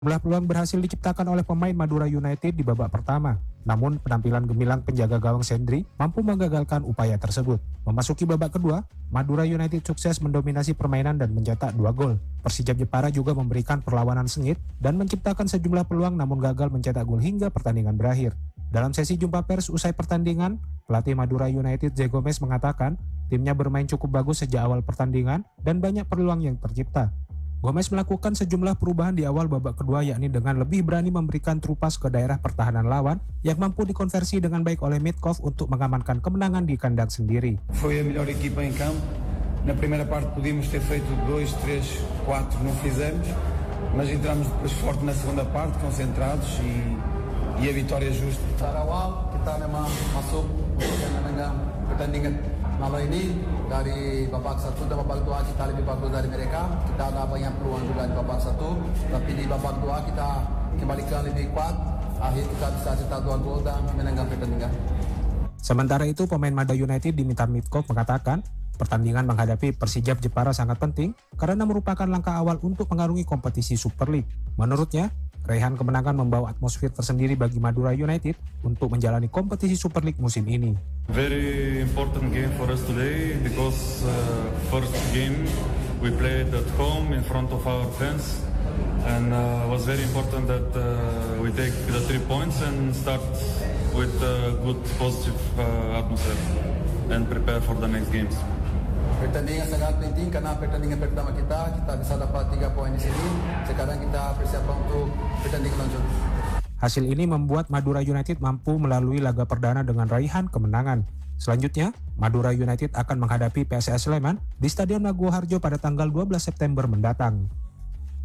Jumlah peluang berhasil diciptakan oleh pemain Madura United di babak pertama. Namun, penampilan gemilang penjaga gawang Sendri mampu menggagalkan upaya tersebut. Memasuki babak kedua, Madura United sukses mendominasi permainan dan mencetak 2 gol. Persijap Jepara juga memberikan perlawanan sengit dan menciptakan sejumlah peluang namun gagal mencetak gol hingga pertandingan berakhir. Dalam sesi jumpa pers usai pertandingan, pelatih Madura United Zé Gomes mengatakan timnya bermain cukup bagus sejak awal pertandingan dan banyak peluang yang tercipta. Gomes melakukan sejumlah perubahan di awal babak kedua, yakni dengan lebih berani memberikan trupas ke daerah pertahanan lawan yang mampu dikonversi dengan baik oleh Mitkov untuk mengamankan kemenangan di kandang sendiri. Foi a melhor equipa em campo. Na primeira parte podíamos ter feito 2, 3, 4, não fizemos, mas entramos depois forte na segunda parte, concentrados e a vitória justa. Secara awal kita memang masuk untuk menangkan pertandingan malam ini. Dari babak 1 dan babak 2 kita lebih bagus dari mereka. Kita ada banyak peluang juga di babak 1, tapi di babak 2 kita kembalikan lebih kuat. Akhir kita bisa cetak 2 gol dan menangkan pertandingan. Sementara itu, pemain Madura United Dimitar Mitkov mengatakan pertandingan menghadapi Persijap Jepara sangat penting karena merupakan langkah awal untuk mengarungi kompetisi Super League. Menurutnya, raihan kemenangan membawa atmosfer tersendiri bagi Madura United untuk menjalani kompetisi Super League musim ini. Very important game for us today because first game we played at home in front of our fans and was very important that we take the 3 points and start with a good positive atmosphere and prepare for the next games. Pertandingan sangat penting karena pertandingan pertama kita bisa dapat 3 poin di sini. Sekarang kita persiapan untuk pertandingan lanjut. Hasil ini membuat Madura United mampu melalui laga perdana dengan raihan kemenangan. Selanjutnya, Madura United akan menghadapi PSS Sleman di Stadion Maguwo Harjo pada tanggal 12 September mendatang.